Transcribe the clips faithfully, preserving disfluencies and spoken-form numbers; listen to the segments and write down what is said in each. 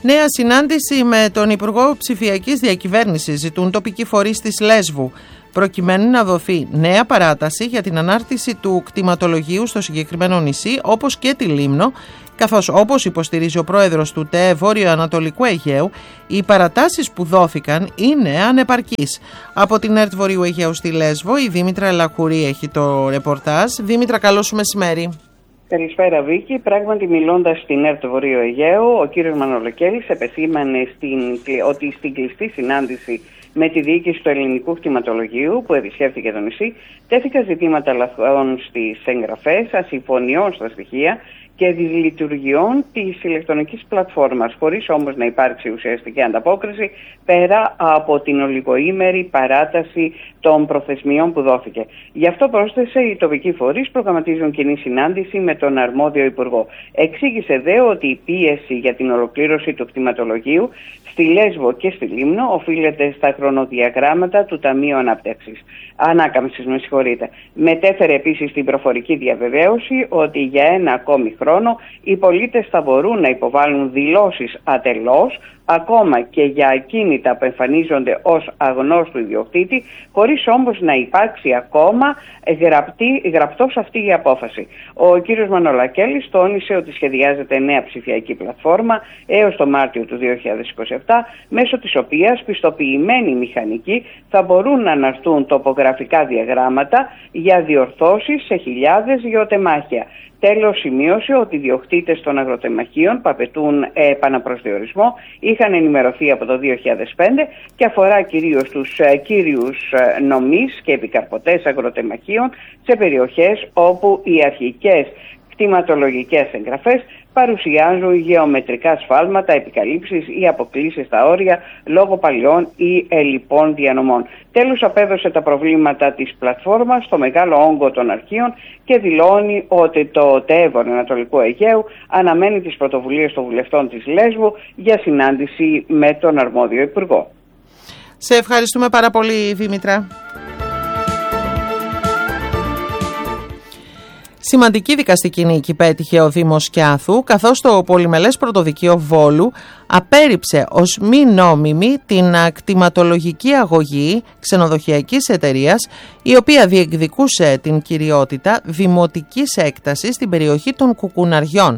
Νέα συνάντηση με τον Υπουργό Ψηφιακής Διακυβέρνησης ζητούν τοπικοί φορείς της Λέσβου, προκειμένου να δοθεί νέα παράταση για την ανάρτηση του κτηματολογίου στο συγκεκριμένο νησί, όπως και τη Λίμνο, καθώς όπως υποστηρίζει ο πρόεδρος του ΤΕΕ Βόρειο-Ανατολικού Αιγαίου, οι παρατάσεις που δόθηκαν είναι ανεπαρκείς. Από την ΕΡΤ Βορείου Αιγαίου στη Λέσβο, η Δήμητρα Λαχουρή έχει το ρεπορτάζ. Δήμητρα, καλό σου μεσημέρι. Καλησπέρα, Βίκη. Πράγματι, μιλώντας στην ΕΡΤ Βορείου Αιγαίου, ο κύριος Μανολακέλης επεσήμανε στην, ότι στην κλειστή συνάντηση με τη διοίκηση του ελληνικού κτηματολογίου που επισκέφθηκε το νησί, τέθηκαν ζητήματα λαθών στις εγγραφές, ασυμφωνιών στα στοιχεία και δυσλειτουργιών της ηλεκτρονικής πλατφόρμας, χωρίς όμως να υπάρξει ουσιαστική ανταπόκριση πέρα από την ολιγοήμερη παράταση των προθεσμιών που δόθηκε. Γι' αυτό πρόσθεσε, οι τοπικοί φορείς προγραμματίζουν κοινή συνάντηση με τον αρμόδιο υπουργό. Εξήγησε δε ότι η πίεση για την ολοκλήρωση του κτηματολογίου στη Λέσβο και στη Λίμνο οφείλεται στα χρονοδιαγράμματα του Ταμείου Ανάπτυξης. Ανάκαμψης, με συγχωρείτε. Μετέφερε επίσης την προφορική διαβεβαίωση ότι για ένα ακόμη χρόνο οι πολίτες θα μπορούν να υποβάλουν δηλώσεις ατελώς, ακόμα και για ακίνητα που εμφανίζονται ως αγνώστου ιδιοκτήτη, χωρίς όμως να υπάρξει ακόμα γραπτή, γραπτός αυτή η απόφαση. Ο κύριος Μανολακέλης τόνισε ότι σχεδιάζεται νέα ψηφιακή πλατφόρμα έως το Μάρτιο του δύο χιλιάδες είκοσι επτά, μέσω της οποίας πιστοποιημένοι μηχανικοί θα μπορούν να αναρτούν τοπογραφικά διαγράμματα για διορθώσεις σε χιλιάδες γεωτεμάχια. Τέλος, σημείωσε ότι οι διοκτήτες των αγροτεμαχίων που απαιτούν επαναπροσδιορισμό είχαν ενημερωθεί από το δύο χιλιάδες πέντε και αφορά κυρίως τους κύριους νομείς και επικαρποτές αγροτεμαχίων σε περιοχές όπου οι αρχικές κτηματολογικές εγγραφές παρουσιάζουν γεωμετρικά σφάλματα, επικαλύψεις ή αποκλίσεις στα όρια λόγω παλιών ή ελλειπών διανομών. Τέλος, απέδωσε τα προβλήματα της πλατφόρμας στο μεγάλο όγκο των αρχείων και δηλώνει ότι το ΤΕΕ Βορειοανατολικού Αιγαίου αναμένει τις πρωτοβουλίες των βουλευτών της Λέσβου για συνάντηση με τον αρμόδιο υπουργό. Σε ευχαριστούμε πάρα πολύ, Δήμητρα. Σημαντική δικαστική νίκη πέτυχε ο Δήμος Κιάθου, καθώς το Πολυμελές Πρωτοδικείο Βόλου απέρριψε ως μη νόμιμη την κτηματολογική αγωγή ξενοδοχειακής εταιρείας, η οποία διεκδικούσε την κυριότητα δημοτικής έκτασης στην περιοχή των Κουκουναριών.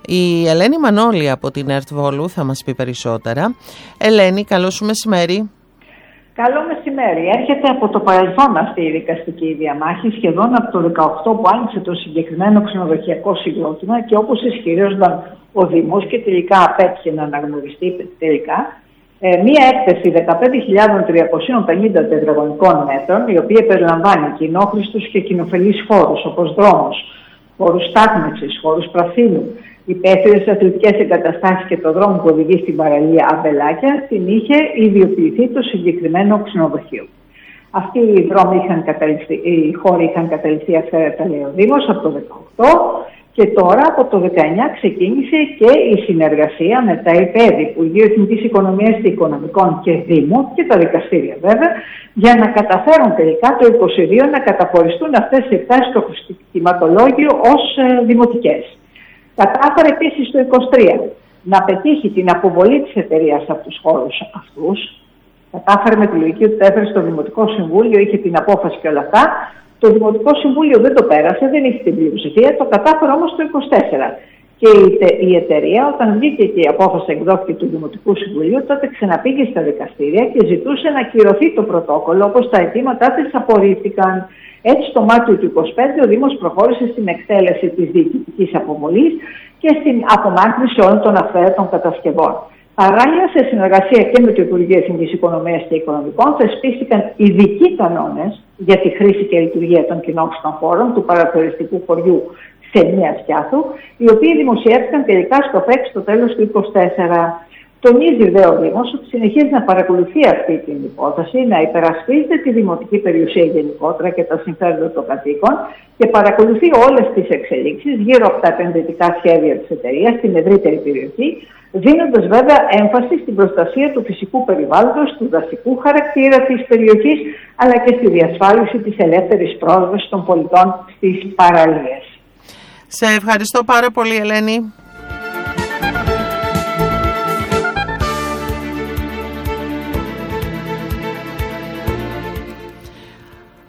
Η Ελένη Μανώλη από την ΕΡΤ Βόλου θα μας πει περισσότερα. Ελένη, καλό σου μεσημέρι. Καλό μεσημέρι. Έρχεται από το παρελθόν αυτή η δικαστική διαμάχη, σχεδόν από το δεκαοκτώ που άνοιξε το συγκεκριμένο ξενοδοχειακό συγκρότημα και όπως ισχυρίζονταν ο Δήμος και τελικά απέτυχε να αναγνωριστεί τελικά, ε, μία έκθεση δεκαπέντε χιλιάδες τριακόσια πενήντα τετραγωνικών μέτρων, η οποία περιλαμβάνει κοινόχρηστους και κοινοφελείς χώρους όπως δρόμους, χώρους στάθμευσης, χώρους πρασίνου, υπαίθριες αθλητικές εγκαταστάσεις και το δρόμο που οδηγεί στην παραλία Αμπελάκια, την είχε ιδιοποιηθεί το συγκεκριμένο ξενοδοχείο. Αυτοί οι δρόμοι είχαν καταληφθεί, οι χώροι είχαν καταληφθεί αυθαίρετα, λέει ο Δήμος, από το δεκαοκτώ και τώρα από το δεκαεννιά ξεκίνησε και η συνεργασία με τα ΕΠΕΔ, Υπουργείο Εθνικής Οικονομίας και Οικονομικών και Δήμου και τα δικαστήρια βέβαια, για να καταφέρουν τελικά το είκοσι δύο να καταχωριστούν αυτές οι εκτάσεις στο κτηματολόγιο ως ε, δημοτικές. Κατάφερε επίσης το είκοσι τρία να πετύχει την αποβολή της εταιρείας από τους χώρους αυτούς. Κατάφερε με τη λογική ότι το έφερε στο Δημοτικό Συμβούλιο, είχε την απόφαση και όλα αυτά. Το Δημοτικό Συμβούλιο δεν το πέρασε, δεν είχε την πλειοψηφία, το κατάφερε όμως το είκοσι τέσσερα. Και η εταιρεία, όταν βγήκε και η απόφαση εκδόθηκε του Δημοτικού Συμβουλίου, τότε ξαναπήγε στα δικαστήρια και ζητούσε να κυρωθεί το πρωτόκολλο, όπως τα αιτήματά της απορρίφθηκαν. Έτσι, το Μάρτιο του είκοσι πέντε ο Δήμος προχώρησε στην εκτέλεση της διοικητικής αποβολής και στην απομάκρυνση όλων των αυθαίρετων κατασκευών. Παράλληλα, σε συνεργασία και με το Υπουργείο Εθνικής Οικονομίας και Οικονομικών, θεσπίστηκαν ειδικοί κανόνες για τη χρήση και λειτουργία των κοινόχρηστων χώρων του παρατουριστικού χωριού Ξενίας Κιάθου, οι οποίοι δημοσιεύτηκαν τελικά στο ΠΕΚ στο τέλος του είκοσι τέσσερα. Τονίζει δε ο Δήμος ότι συνεχίζει να παρακολουθεί αυτή την υπόθεση, να υπερασπίζεται τη δημοτική περιουσία γενικότερα και τα συμφέροντα των κατοίκων και παρακολουθεί όλες τις εξελίξεις γύρω από τα επενδυτικά σχέδια της εταιρείας στην ευρύτερη περιοχή, δίνοντας βέβαια έμφαση στην προστασία του φυσικού περιβάλλοντος, του δασικού χαρακτήρα της περιοχής, αλλά και στη διασφάλιση της ελεύθερης πρόσβασης των πολιτών στις παραλίες. Σε ευχαριστώ πάρα πολύ, Ελένη.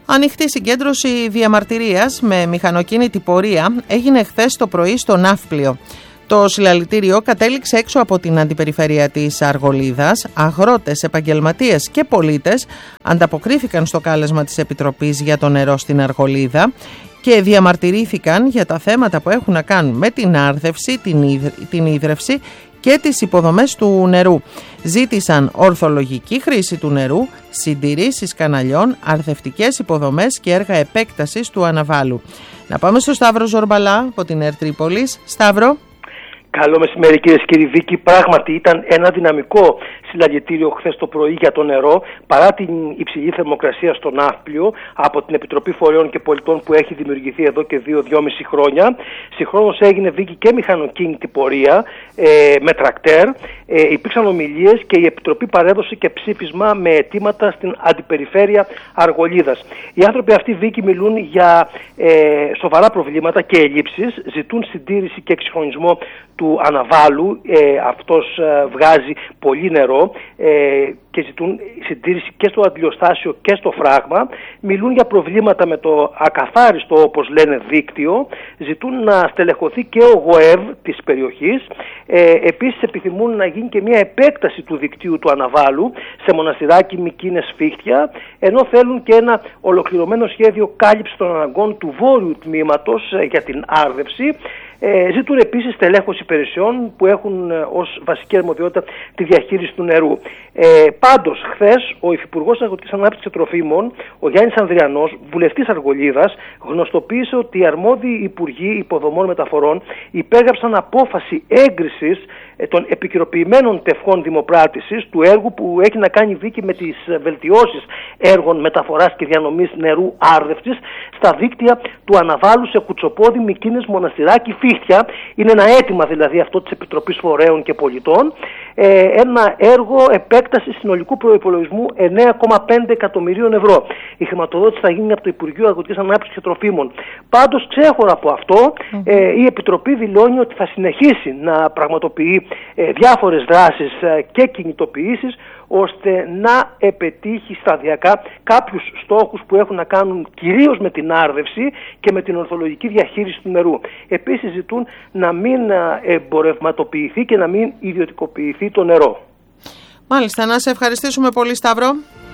Ανοιχτή συγκέντρωση διαμαρτυρίας με μηχανοκίνητη πορεία έγινε χθες το πρωί στο Ναύπλιο. Το συλλαλητήριο κατέληξε έξω από την αντιπεριφέρεια της Αργολίδας. Αγρότες, επαγγελματίες και πολίτες ανταποκρίθηκαν στο κάλεσμα της Επιτροπής για το νερό στην Αργολίδα και διαμαρτυρήθηκαν για τα θέματα που έχουν να κάνουν με την άρδευση, την, ίδρυ, την ίδρυυση και τις υποδομές του νερού. Ζήτησαν ορθολογική χρήση του νερού, συντηρήσεις καναλιών, αρθευτικές υποδομές και έργα επέκτασης του αναβάλου. Να πάμε στο Σταύρο Ζορμπαλά από την ΕΡΤ Τρίπολης. Σταύρο. Καλό μεσημέρι κυρίες και κύριοι. Βίκη, πράγματι ήταν ένα δυναμικό συλλαλητήριο χθες το πρωί για το νερό, παρά την υψηλή θερμοκρασία στο Ναύπλιο από την Επιτροπή Φορέων και Πολιτών που έχει δημιουργηθεί εδώ και δύο-δυόμιση χρόνια. Συγχρόνως έγινε, Βίκη, και μηχανοκίνητη πορεία ε, με τρακτέρ. Ε, υπήρξαν ομιλίες και η Επιτροπή παρέδωσε και ψήφισμα με αιτήματα στην αντιπεριφέρεια Αργολίδας. Οι άνθρωποι αυτοί, Βίκη, μιλούν για ε, σοβαρά προβλήματα και ελλείψεις, ζητούν συντήρηση και εξυγχρονισμό του αναβάλου. Ε, αυτός ε, βγάζει πολύ νερό ε, και ζητούν συντήρηση και στο αντιλιοστάσιο και στο φράγμα. Μιλούν για προβλήματα με το ακαθάριστο, όπως λένε, δίκτυο. Ζητούν να στελεχωθεί και ο ΓΟΕΒ της περιοχής. Ε, επίσης επιθυμούν να γίνει και μια επέκταση του δικτύου του αναβάλου σε Μοναστηράκι, Μικίνες, Φίχτια, ενώ θέλουν και ένα ολοκληρωμένο σχέδιο κάλυψης των αναγκών του βόρειου τμήματος ε, για την άρδευση. Ε, ζητούν επίσης τελέχωση υπηρεσιών που έχουν ε, ως βασική αρμοδιότητα τη διαχείριση του νερού. Ε, πάντως, χθες ο Υφυπουργός Αγροτικής Ανάπτυξης και Τροφίμων, ο Γιάννης Ανδριανός, βουλευτής Αργολίδας, γνωστοποίησε ότι οι αρμόδιοι Υπουργοί Υποδομών Μεταφορών υπέγραψαν απόφαση έγκρισης ε, των επικαιροποιημένων τευχών δημοπράτησης του έργου που έχει να κάνει, Βίκη, με τις βελτιώσεις έργων μεταφοράς και διανομής νερού άρδευσης στα δίκτυα του αναβάλου σε Κουτσοπόδι, Μικίνες, Μοναστηράκι, Φίχτια. Είναι ένα αίτημα δηλαδή αυτό της Επιτροπής Φορέων και Πολιτών. Ε, ένα έργο επέκτασης συνολικού προϋπολογισμού εννέα κόμμα πέντε εκατομμυρίων ευρώ. Η χρηματοδότηση θα γίνει από το Υπουργείο Αγροτικής Ανάπτυξης και Τροφίμων. Πάντως, ξέχωρα από αυτό, mm-hmm. ε, η Επιτροπή δηλώνει ότι θα συνεχίσει να πραγματοποιεί ε, διάφορες δράσεις ε, και κινητοποιήσεις, ώστε να επετύχει σταδιακά κάποιους στόχους που έχουν να κάνουν κυρίως με την άρδευση και με την ορθολογική διαχείριση του νερού. Επίσης ζητούν να μην εμπορευματοποιηθεί και να μην ιδιωτικοποιηθεί το νερό. Μάλιστα, να σε ευχαριστήσουμε πολύ, Σταύρο.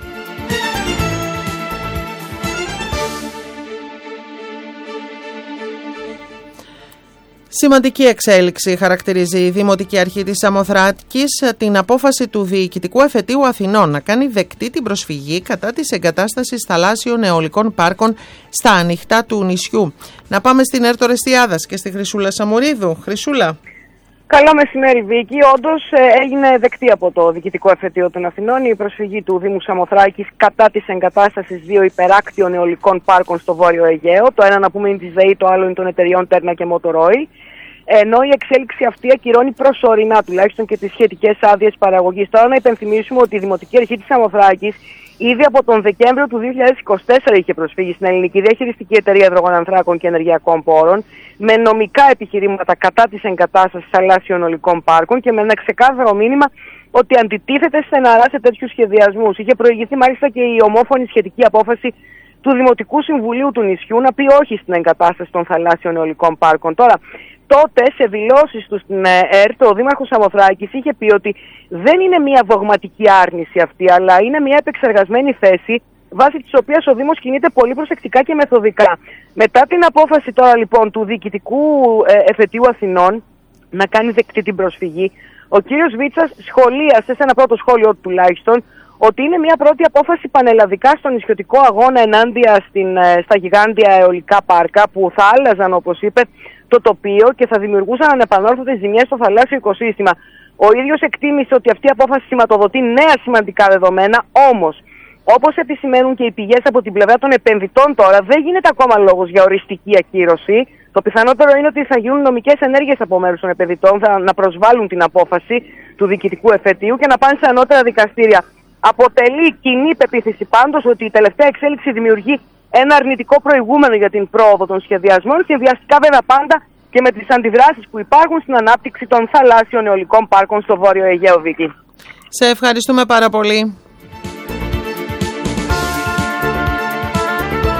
Σημαντική εξέλιξη χαρακτηρίζει η Δημοτική Αρχή της Σαμοθράκης την απόφαση του Διοικητικού Εφετείου Αθηνών να κάνει δεκτή την προσφυγή κατά της εγκατάστασης θαλάσσιων αιωλικών πάρκων στα ανοιχτά του νησιού. Να πάμε στην ΕΡΤ Ορεστιάδας και στη Χρυσούλα Σαμουρίδου. Χρυσούλα. Καλό μεσημέρι, Βίκη. Όντως έγινε δεκτή από το Διοικητικό Εφετείο των Αθηνών η προσφυγή του Δήμου Σαμοθράκης κατά της εγκατάστασης δύο υπεράκτιων αιωλικών πάρκων στο Βόρειο Αιγαίο. Το ένα, να πούμε, είναι της ΔΕΗ, το άλλο είναι των εταιριών Τέρνα και Μοτορόι. Ενώ η εξέλιξη αυτή ακυρώνει προσωρινά τουλάχιστον και τις σχετικές άδειες παραγωγής. Τώρα να υπενθυμίσουμε ότι η Δημοτική Αρχή της Σαμοθράκης ήδη από τον Δεκέμβριο του δύο χιλιάδες είκοσι τέσσερα είχε προσφύγει στην Ελληνική Διαχειριστική Εταιρεία Υδρογονανθράκων και Ενεργειακών Πόρων με νομικά επιχειρήματα κατά της εγκατάστασης θαλάσσιων αιωλικών πάρκων και με ένα ξεκάθαρο μήνυμα ότι αντιτίθεται στεναρά σε τέτοιους σχεδιασμούς. Είχε προηγηθεί μάλιστα και η ομόφωνη σχετική απόφαση του Δημοτικού Συμβουλίου του νησιού να πει όχι στην εγκατάσταση των θαλάσσιων αιωλικών πάρκων. Τώρα, τότε σε δηλώσεις του στην ΕΡΤ, ο Δήμαρχος Σαμοθράκης είχε πει ότι δεν είναι μια δογματική άρνηση αυτή, αλλά είναι μια επεξεργασμένη θέση, βάσει της οποίας ο Δήμος κινείται πολύ προσεκτικά και μεθοδικά. Μετά την απόφαση τώρα λοιπόν του Διοικητικού Εφετείου Αθηνών να κάνει δεκτή την προσφυγή, ο κύριος Βίτσας σχολίασε σε ένα πρώτο σχόλιο του τουλάχιστον ότι είναι μια πρώτη απόφαση πανελλαδικά στον νησιωτικό αγώνα ενάντια στην, στα γιγάντια αιωλικά πάρκα που θα άλλαζαν, όπως είπε, το τοπίο και θα δημιουργούσαν ανεπανόρθωτες ζημιές στο θαλάσσιο οικοσύστημα. Ο ίδιος εκτίμησε ότι αυτή η απόφαση σηματοδοτεί νέα σημαντικά δεδομένα, όμως, όπως επισημαίνουν και οι πηγές από την πλευρά των επενδυτών τώρα, δεν γίνεται ακόμα λόγος για οριστική ακύρωση. Το πιθανότερο είναι ότι θα γίνουν νομικές ενέργειες από μέρους των επενδυτών, θα να προσβάλλουν την απόφαση του Διοικητικού Εφετείου και να πάνε σε ανώτερα δικαστήρια. Αποτελεί κοινή πεποίθηση πάντως ότι η τελευταία εξέλιξη δημιουργεί ένα αρνητικό προηγούμενο για την πρόοδο των σχεδιασμών, συνδυαστικά βέβαια πάντα και με τις αντιδράσεις που υπάρχουν στην ανάπτυξη των θαλάσσιων αιωλικών πάρκων στο Βόρειο Αιγαίο, Βίκη. Σε ευχαριστούμε πάρα πολύ.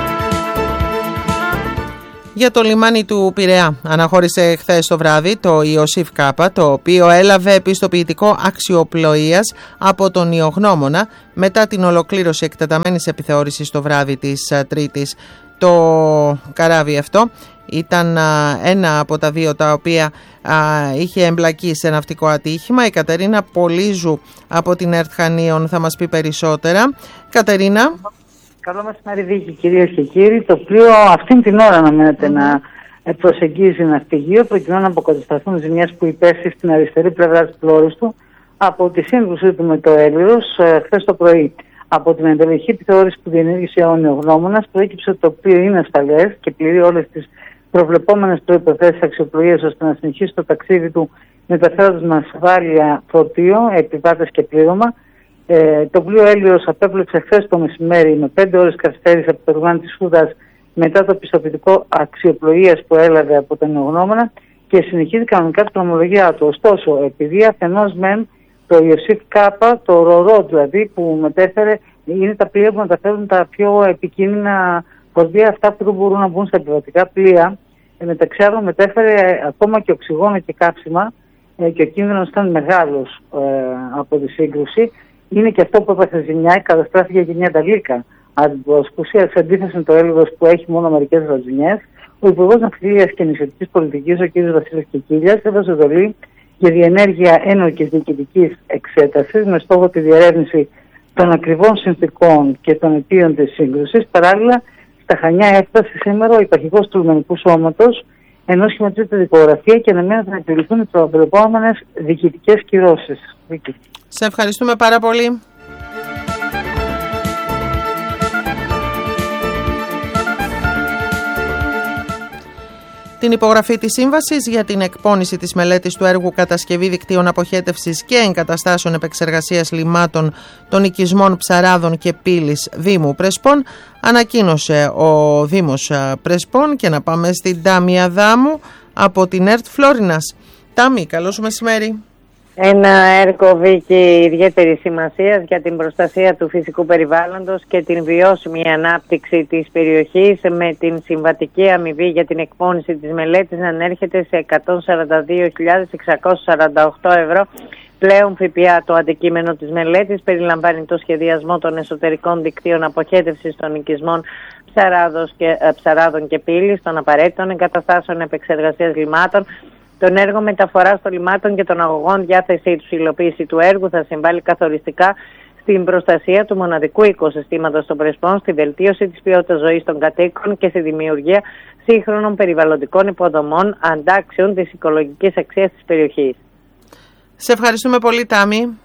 Για το λιμάνι του Πειραιά αναχώρησε χθες το βράδυ το Ιωσήφ Κάπα, το οποίο έλαβε επιστοποιητικό αξιοπλοείας από τον Ιωγνώμονα μετά την ολοκλήρωση εκτεταμένης επιθεώρησης το βράδυ της Τρίτης. Το καράβι αυτό ήταν ένα από τα δύο τα οποία α, είχε εμπλακεί σε ναυτικό ατύχημα. Η Κατερίνα Πολύζου από την ΕΡΤ Χανίων θα μας πει περισσότερα. Κατερίνα. Καλό μεσημέρι, Βίκη, κυρίες και κύριοι. Το πλοίο αυτήν την ώρα αναμένεται mm-hmm. να προσεγγίζει ναυπηγείο προκειμένου να αποκατασταθούν ζημιές που υπέστη στην αριστερή πλευρά της πλώρης του από τη σύγκρουσή του με το Έλυρος χθες το πρωί. Από την εντελεχή επιθεώρηση που διενήργησε ο Ιωγνώμονας προέκυψε ότι το πλοίο είναι ασφαλές και πληρεί όλες τις προβλεπόμενες προϋποθέσεις αξιοπλοείας ώστε να συνεχίσει το ταξίδι του μεταφέροντας με ασφάλεια φορτίο, επιβάτες και πλήρωμα. Ε, το πλοίο Έλυρος απέπλεξε χθες το μεσημέρι με πέντε ώρες καθυστέρηση από το λιμάνι της Φούδας μετά το πιστοποιητικό αξιοπλοείας που έλαβε από τον Ιωγνώμονα και συνεχίζει κανονικά την δρομολογία του. Ωστόσο, επειδή αφενός μεν το Ιωσήφ Κάπα, το Ρορό δηλαδή που μετέφερε, είναι τα πλοία που μεταφέρουν τα πιο επικίνδυνα φορτία, αυτά που δεν μπορούν να μπουν στα επιβατικά πλοία. Ε, μεταξύ άλλων μετέφερε ακόμα και οξυγόνο και κάψιμα ε, και ο κίνδυνος ήταν μεγάλος ε, από τη σύγκρουση. Είναι και αυτό που έπαθε ζημιά, καταστράφηκε και μια ταλίκα αντιπροσκουσία σε αντίθεση με το Έλυρος που έχει μόνο μερικές ροζινιές. Ο Υπουργός Ναυτιλίας και Νησιωτικής Πολιτικής, ο κ. Βασίλης Κικίλιας, έδωσε εντολή για διενέργεια ένορκης διοικητικής εξέτασης με στόχο τη διερεύνηση των ακριβών συνθηκών και των αιτίων της σύγκρουσης. Παράλληλα, στα Χανιά έφτασε σήμερα ο υπαρχηγός του Λιμενικού Σώματος, ενώ σχηματίζεται δικογραφία και αναμένεται να επιληθούν οι προβλεπόμενες διοικητικές κυρώσεις. Σε ευχαριστούμε πάρα πολύ. Την υπογραφή της σύμβασης για την εκπόνηση της μελέτης του έργου κατασκευή δικτύων αποχέτευσης και εγκαταστάσεων επεξεργασίας λιμάτων των οικισμών Ψαράδων και Πύλης Δήμου Πρεσπών ανακοίνωσε ο Δήμος Πρεσπών. Και να πάμε στην Τάμη Αδάμου από την ΕΡΤ Φλόρινας. Τάμη, καλώς μεσημέρι. Ένα έργο, Βίκη, ιδιαίτερης σημασίας για την προστασία του φυσικού περιβάλλοντος και την βιώσιμη ανάπτυξη της περιοχής, με την συμβατική αμοιβή για την εκπόνηση της μελέτης να ανέρχεται σε εκατόν σαράντα δύο χιλιάδες εξακόσια σαράντα οκτώ ευρώ. Πλέον ΦΠΑ. Το αντικείμενο της μελέτης περιλαμβάνει το σχεδιασμό των εσωτερικών δικτύων αποχέτευσης των οικισμών και, Ψαράδων και Πύλης, των απαραίτητων εγκαταστάσεων επεξεργασίας λιμάτων, τον έργο μεταφοράς των λιμάτων και των αγωγών. Διάθεσή του, η υλοποίηση του έργου θα συμβάλλει καθοριστικά στην προστασία του μοναδικού οικοσυστήματος των Πρεσπών, στη βελτίωση της ποιότητας ζωής των κατοίκων και στη δημιουργία σύγχρονων περιβαλλοντικών υποδομών αντάξεων της οικολογικής αξίας της περιοχής. Σε ευχαριστούμε πολύ, Τάμη.